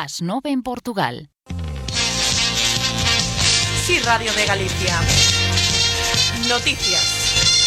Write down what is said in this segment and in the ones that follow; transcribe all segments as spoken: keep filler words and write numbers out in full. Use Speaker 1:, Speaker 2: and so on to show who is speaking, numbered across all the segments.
Speaker 1: As nove en Portugal.
Speaker 2: Sí, Radio de Galicia. Noticias.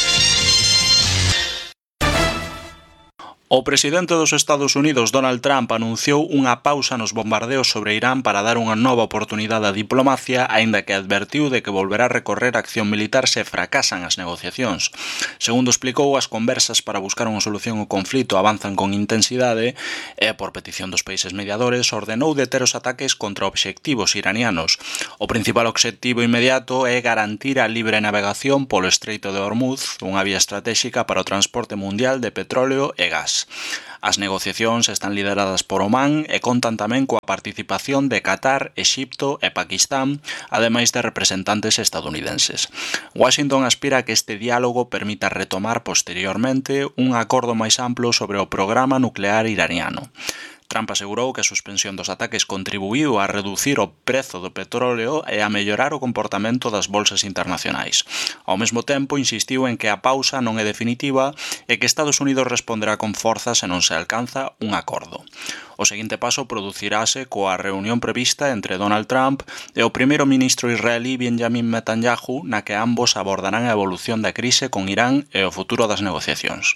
Speaker 3: O presidente dos Estados Unidos, Donald Trump, anunciou unha pausa nos bombardeos sobre Irán para dar unha nova oportunidade á diplomacia, aínda que advertiu de que volverá a recorrer a acción militar se fracasan as negociacións. Segundo explicou, as conversas para buscar unha solución ao conflito avanzan con intensidade e, por petición dos países mediadores, ordenou deter os ataques contra obxectivos iranianos. O principal obxectivo inmediato é garantir a libre navegación polo Estreito de Hormuz, unha vía estratéxica para o transporte mundial de petróleo e gas. As negociacións están lideradas por Omán e contan tamén coa participación de Qatar, Exipto e Paquistán, ademais de representantes estadounidenses. Washington aspira a que este diálogo permita retomar posteriormente un acordo máis amplo sobre o programa nuclear iraniano. Trump asegurou que a suspensión dos ataques contribuíu a reducir o prezo do petróleo e a mellorar o comportamento das bolsas internacionais. Ao mesmo tempo, insistiu en que a pausa non é definitiva e que Estados Unidos responderá con forza se non se alcanza un acordo. O seguinte paso producirase coa reunión prevista entre Donald Trump e o primeiro ministro israelí Benjamin Netanyahu, na que ambos abordarán a evolución da crise con Irán e o futuro das negociacións.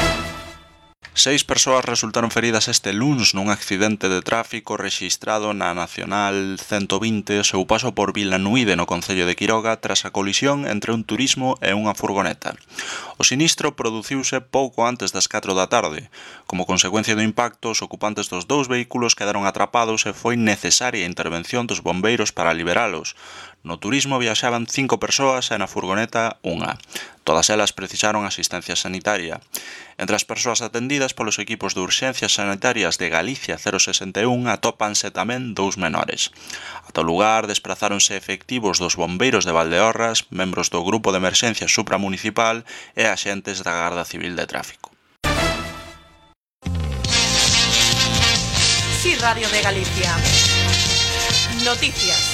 Speaker 3: Seis persoas resultaron feridas este luns nun accidente de tráfico rexistrado na Nacional ciento vinte ao seu paso por Vilanuide, no concello de Quiroga, tras a colisión entre un turismo e unha furgoneta. O sinistro produciuse pouco antes das catro da tarde. Como consecuencia do impacto, os ocupantes dos dous vehículos quedaron atrapados e foi necesaria a intervención dos bombeiros para liberalos. No turismo viaxaban cinco persoas e na furgoneta unha. Todas elas precisaron asistencia sanitaria. Entre as persoas atendidas polos equipos de urxencias sanitarias de Galicia cero sesenta e un atópanse tamén dous menores. Ata o lugar desprazáronse efectivos dos bombeiros de Valdeorras, membros do Grupo de Emerxencia Supramunicipal e axentes da Garda Civil de Tráfico.
Speaker 2: Sí, Radio de Galicia. Noticias.